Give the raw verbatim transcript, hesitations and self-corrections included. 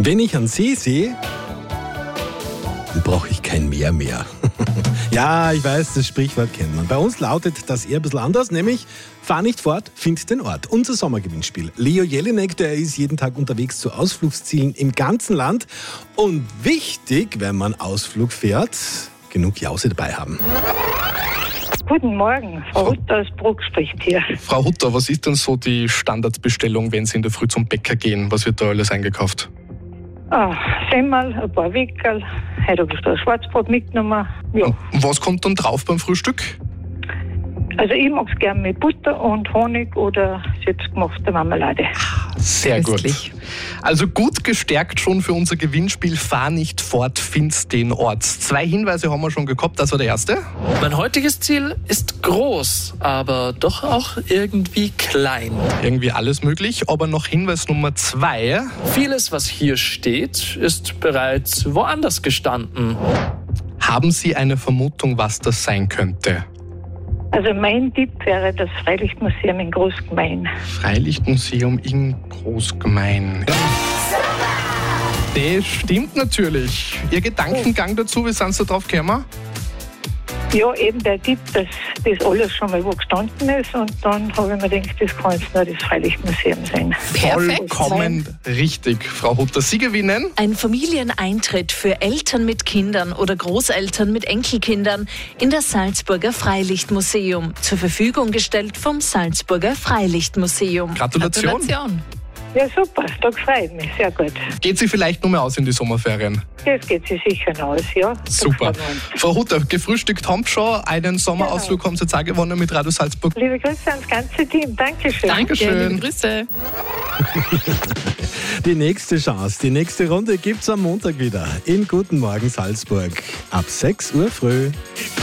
Wenn ich einen See sehe, dann brauche ich kein Meer mehr. Ja, ich weiß, das Sprichwort kennt man. Bei uns lautet das eher ein bisschen anders, nämlich fahr nicht fort, find den Ort. Unser Sommergewinnspiel. Leo Jelinek, der ist jeden Tag unterwegs zu Ausflugszielen im ganzen Land. Und wichtig, wenn man Ausflug fährt, genug Jause dabei haben. Guten Morgen, Frau Hutter aus Bruck spricht hier. Frau Hutter, was ist denn so die Standardbestellung, wenn Sie in der Früh zum Bäcker gehen? Was wird da alles eingekauft? Ah, Semmel, ein paar Wickel, heute habe ich da ein Schwarzbrot mitgenommen. Ja. Und was kommt dann drauf beim Frühstück? Also ich mag es gerne mit Butter und Honig oder selbstgemachte Marmelade. Sehr Köstlich. gut. Also gut gestärkt schon für unser Gewinnspiel Fahr nicht fort, find's den Ort. Zwei Hinweise haben wir schon gehabt, das war der erste. Mein heutiges Ziel ist groß, aber doch auch irgendwie klein. Irgendwie alles möglich, aber noch Hinweis Nummer zwei. Vieles, was hier steht, ist bereits woanders gestanden. Haben Sie eine Vermutung, was das sein könnte? Also mein Tipp wäre das Freilichtmuseum in Großgemein. Freilichtmuseum in Großgemein. Das stimmt natürlich. Ihr Gedankengang dazu, wie sind Sie drauf gekommen? Ja, eben der Tipp, dass das alles schon mal wo gestanden ist und dann habe ich mir gedacht, das kann jetzt nur das Freilichtmuseum sein. Perfekt. Vollkommen richtig, Frau Hutter. Sie gewinnen Ein Familieneintritt für Eltern mit Kindern oder Großeltern mit Enkelkindern in das Salzburger Freilichtmuseum. Zur Verfügung gestellt vom Salzburger Freilichtmuseum. Gratulation. Gratulation. Ja, super, da freue ich mich, sehr gut. Geht sie vielleicht nur mehr aus in die Sommerferien? Das geht sich sicher noch aus, ja. Da Super. freuen wir uns. Frau Hutter, gefrühstückt haben Sie schon. Einen Sommerausflug haben Sie jetzt auch gewonnen mit Radio Salzburg. Liebe Grüße ans ganze Team, Dankeschön. Dankeschön. Grüße. Die nächste Chance, die nächste Runde gibt's am Montag wieder in Guten Morgen Salzburg ab sechs Uhr früh.